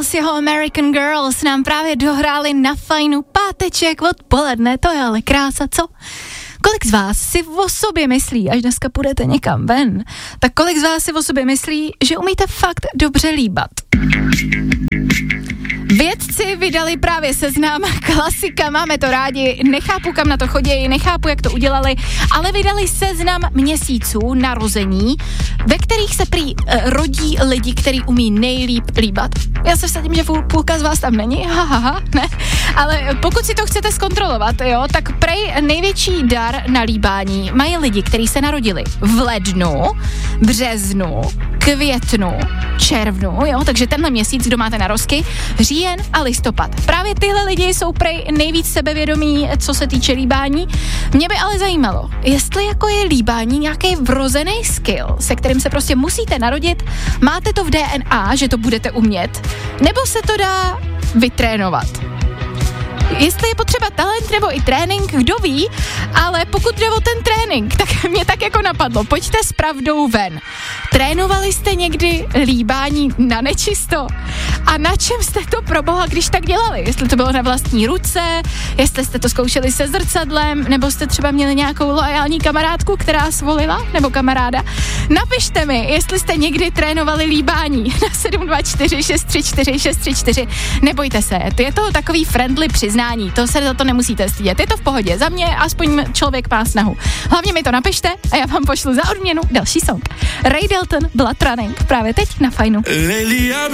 Eagles, jeho American Girls nám právě dohráli na fajnu páteček odpoledne, to je ale krása, co? Kolik z vás si o sobě myslí, až dneska půjdete někam ven, tak kolik z vás si o sobě myslí, že umíte fakt dobře líbat? Vědci vydali právě seznam, klasika, máme to rádi, nechápu, kam na to chodí, nechápu, jak to udělali, ale vydali seznam měsíců narození, ve kterých se prý rodí lidi, který umí nejlíp líbat. Já se vsadím, že půlka z vás tam není, ne, ale pokud si to chcete zkontrolovat, jo, tak prej největší dar na líbání mají lidi, kteří se narodili v lednu, březnu, květnu, červnu, jo, takže tenhle měsíc, kdo máte narozky, říjen a listopad. Právě tyhle lidi jsou prej nejvíc sebevědomí, co se týče líbání. Mě by ale zajímalo, jestli jako je líbání nějaký vrozený skill, se kterým se prostě musíte narodit, máte to v DNA, že to budete umět, nebo se to dá vytrénovat. Jestli je potřeba talent nebo i trénink, kdo ví, ale pokud jde o ten trénink, tak mě tak jako napadlo, pojďte s pravdou ven. Trénovali jste někdy líbání na nečisto? A na čem jste to pro boha, když tak dělali? Jestli to bylo na vlastní ruce, jestli jste to zkoušeli se zrcadlem, nebo jste třeba měli nějakou loajální kamarádku, která svolila, nebo kamaráda? Napište mi, jestli jste někdy trénovali líbání na 724 634 634. Nebojte se, je to takový friendly přiznání, to se za to nemusíte stydět, je to v pohodě, za mě aspoň člověk má snahu. Hlavně mi to napište a já vám pošlu za odměnu další song. Ray Dalton, Blood Running, právě teď na Fajnu.